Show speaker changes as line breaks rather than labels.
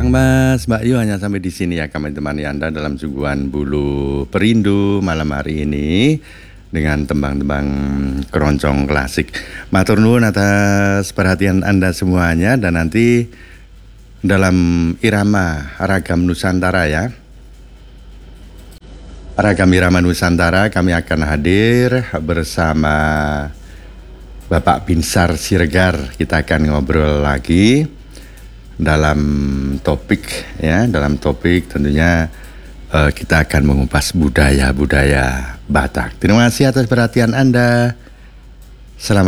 Kang Mas, Mbak Yu hanya sampai di sini ya kami temani Anda dalam suguhan Bulu Perindu malam hari ini dengan tembang-tembang keroncong klasik. Matur nuwun atas perhatian Anda semuanya dan nanti dalam irama ragam Nusantara ya. Ragam irama Nusantara kami akan hadir bersama Bapak Binsar Siregar. Kita akan ngobrol lagi dalam topik tentunya kita akan mengupas budaya Batak. Terima kasih atas perhatian Anda. Selamat